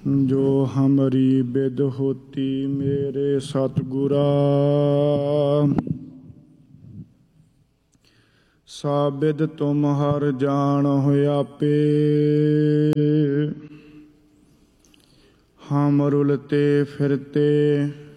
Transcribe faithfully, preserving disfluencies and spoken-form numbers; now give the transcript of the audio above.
जो हमरी बिद होती मेरे सतगुरा, साबिद तुम हर जान होयापे। हम रुलते फिरते